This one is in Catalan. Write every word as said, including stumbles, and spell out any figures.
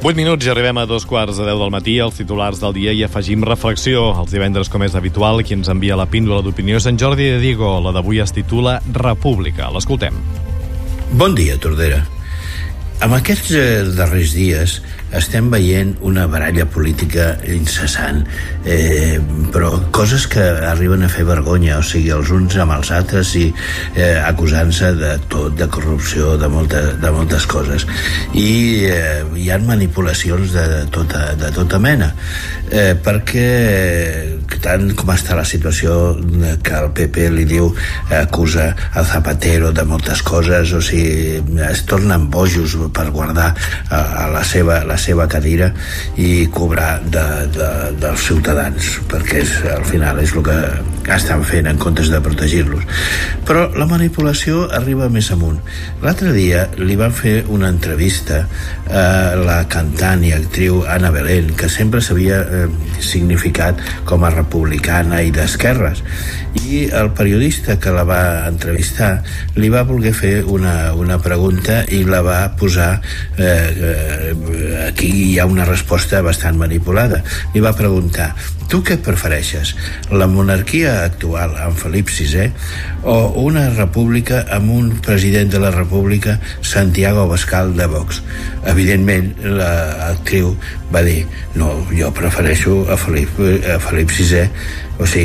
vuit minuts i arribem a dos quarts de deu del matí, els titulars del dia, i afegim reflexió. Els divendres, com és habitual, qui ens envia la píndola d'opinió és en Jordi de Diego. La d'avui es titula República. L'escoltem. Bon dia, Tordera. En aquests eh, darrers dies estem veient una baralla política incessant, eh, però coses que arriben a fer vergonya, o sigui, els uns amb els altres i eh, acusant-se de tot, de corrupció, de, molta, de moltes coses. I eh, hi ha manipulacions de tota, de tota mena, eh, perquè tant com està la situació que el P P li diu, acusa el Zapatero de moltes coses, o sigui, es tornen bojos per guardar a, a la seva, la seva cadira i cobrar de, de, dels ciutadans, perquè és, al final és el que estan fent en comptes de protegir-los. Però la manipulació arriba més amunt. L'altre dia li van fer una entrevista a la cantant i actriu Ana Belén, que sempre s'havia eh, significat com a republicana i d'esquerres, i el periodista que la va entrevistar li va voler fer una, una pregunta i la va posar eh, eh, aquí hi ha una resposta bastant manipulada. Li va preguntar: tu què prefereixes, la monarquia actual amb Felip sisè o una república amb un president de la república, Santiago Abascal, de Vox? Evidentment l'actriu va dir: no, jo prefereixo a Felip, a Felip sisè. O sigui,